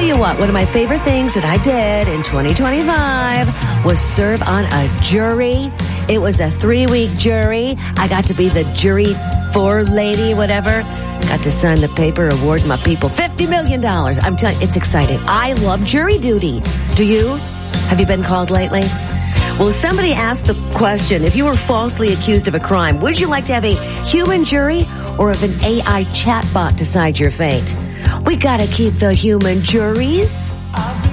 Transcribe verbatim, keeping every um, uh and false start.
you what, one of my favorite things that I did in twenty twenty-five was serve on a jury. It was a three-week jury. I got to be the jury for lady, whatever. Got to sign the paper, award my people fifty million dollars. I'm telling you, it's exciting. I love jury duty. Do you? Have you been called lately? Well, somebody asked the question, if you were falsely accused of a crime, would you like to have a human jury or have an A I chatbot decide your fate? We got to keep the human juries.